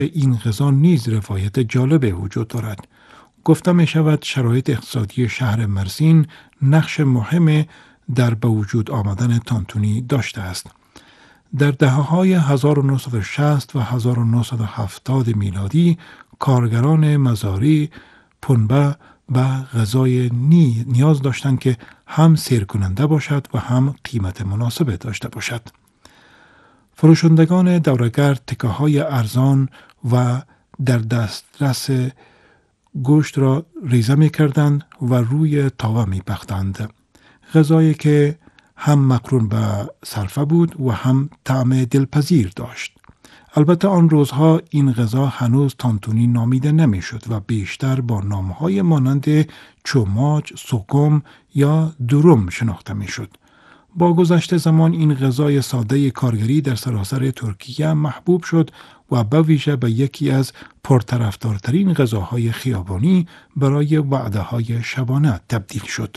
این غذا نیز روایت جالب وجود دارد. گفته می شود شرایط اقتصادی شهر مرسین نقش مهم در به وجود آمدن تانتونی داشته است. در دهه‌های 1960 و 1970 میلادی کارگران مزاری پنبه به غذای نیاز داشتند که هم سیر کننده باشد و هم قیمت مناسب داشته باشد. فروشندگان دوره‌گرد تکه‌های ارزان و در دسترس گوشت را ریزه می کردند و روی تاوه می پختند. غذایی که هم مقرون به صرفه بود و هم طعم دلپذیر داشت. البته آن روزها این غذا هنوز تانتونی نامیده نمی شد و بیشتر با نامهای مانند چوماچ، سوگم یا دروم شناخته می شد. با گذشت زمان این غذای ساده کارگری در سراسر ترکیه محبوب شد و به ویژه به یکی از پرطرفدارترین غذاهای خیابانی برای وعده‌های شبانه تبدیل شد.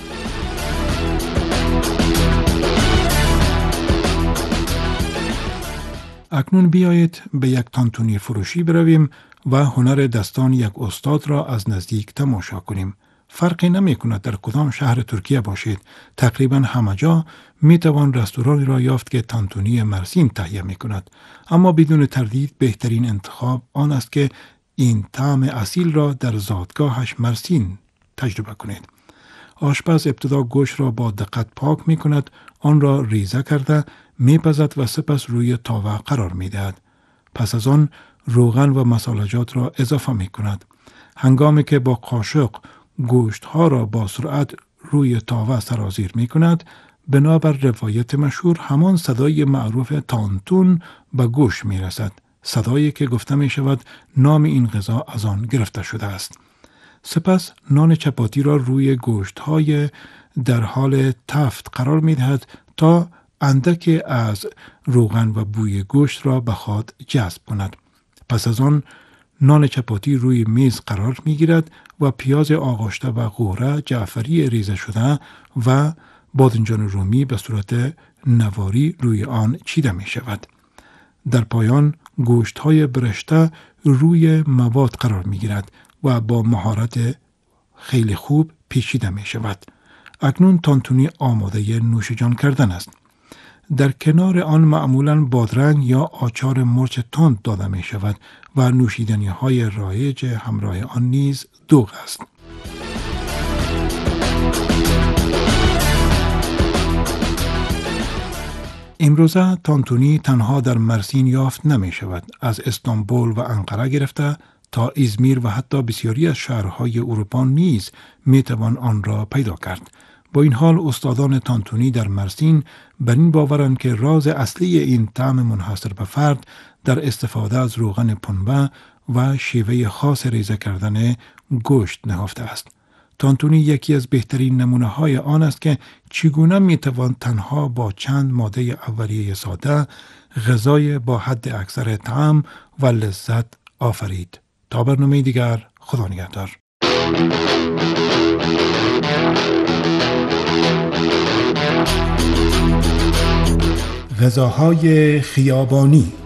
اکنون بیایید به یک تانتونی فروشی برویم و هنر دستان یک استاد را از نزدیک تماشا کنیم. فرقی نمی کند در کدام شهر ترکیه باشید. تقریبا همه جا می توان رستورانی را یافت که تانتونی مرسین تهیه می کند. اما بدون تردید بهترین انتخاب آن است که این طعم اصیل را در زادگاهش مرسین تجربه کنید. آشپز ابتدا گوشت را با دقت پاک می کند، آن را ریزه کرده می پزد و سپس روی تاوه قرار می دهد. پس از آن روغن و مسالجات را اضافه می کند. هنگامی که با قاشق گوشت ها را با سرعت روی تاوه سرازیر می کند، بنابر روایت مشهور همان صدای معروف تانتون به گوش می رسد. صدایی که گفته می شود نام این غذا از آن گرفته شده است. سپس نان چپاتی را روی گوشت های در حال تفت قرار می دهد تا اندک از روغن و بوی گوشت را به خود جذب کند. پس از آن نان چپاتی روی میز قرار می گیرد و پیاز آغشته و قوره جعفری ریزه شده و بادنجان رومی به صورت نواری روی آن چیده می شود. در پایان گوشت های برشته روی مواد قرار می گیرد و با مهارت خیلی خوب پیچیده می شود. اکنون تانتونی آماده نوش جان کردن است. در کنار آن معمولاً بادرنگ یا آچار مرچ تند داده می شود و نوشیدنی های رایج همراه آن نیز دوغ است. امروزه تانتونی تنها در مرسین یافت نمی شود. از استانبول و انقره گرفته تا ازمیر و حتی بسیاری از شهرهای اروپا نیز می توان آن را پیدا کرد. با این حال استادان تانتونی در مرسین بر این باورند که راز اصلی این طعم منحصر به فرد در استفاده از روغن پنبه و شیوه خاص ریزه کردن گوشت نهفته است. تانتونی یکی از بهترین نمونه های آن است که چگونه می توان تنها با چند ماده اولیه ساده غذای با حد اکثر طعم و لذت آفرید. تا برنامه دیگر، خدا نگهدار. غذاهای خیابانی